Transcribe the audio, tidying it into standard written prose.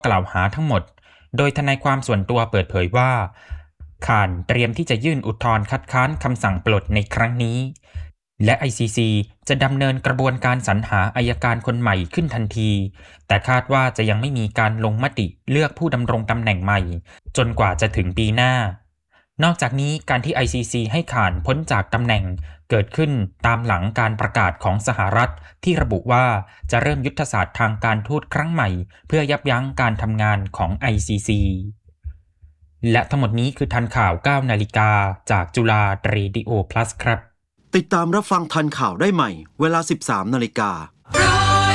กล่าวหาทั้งหมดโดยทนายความส่วนตัวเปิดเผยว่าข่านเตรียมที่จะยื่นอุทธรณ์คัดค้านคำสั่งปลดในครั้งนี้และ ICC จะดำเนินกระบวนการสรรหาอัยการคนใหม่ขึ้นทันทีแต่คาดว่าจะยังไม่มีการลงมติเลือกผู้ดำรงตำแหน่งใหม่จนกว่าจะถึงปีหน้านอกจากนี้การที่ ICC ให้ข่านพ้นจากตำแหน่งเกิดขึ้นตามหลังการประกาศของสหรัฐที่ระบุว่าจะเริ่มยุทธศาสตร์ทางการทูตครั้งใหม่เพื่อยับยั้งการทำงานของ ICC และทั้งหมดนี้คือทันข่าว 9 นาฬิกาจากจุฬาเรดิโอ plus ครับติดตามรับฟังทันข่าวได้ใหม่เวลา 13 นาฬิกา